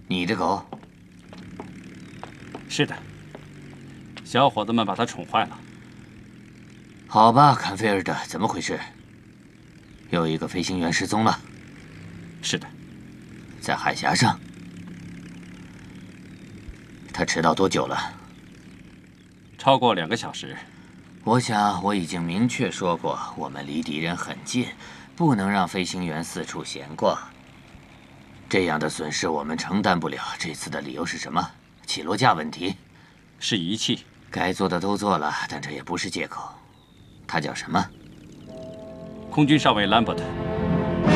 你的狗？ 是的，小伙子们把它宠坏了。 好吧，坎菲尔德，怎么回事？又一个飞行员失踪了。 是的， 在海峡上。他迟到多久了？ 超过2个小时。 我想我已经明确说过，我们离敌人很近，不能让飞行员四处闲逛。这样的损失我们承担不了。这次的理由是什么？起落架问题？ 是仪器。 该做的都做了，但这也不是借口。他叫什么？ 空军上尉兰伯特。